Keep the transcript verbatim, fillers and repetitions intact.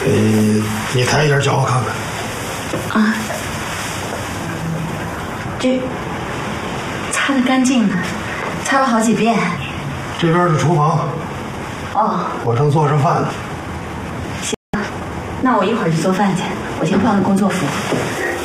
你你抬一点脚，我看看。 啊，这擦得干净呢，擦了好几遍。 这边是厨房。 哦， 我正做着饭呢。 行，那我一会儿去做饭去，我先换个工作服。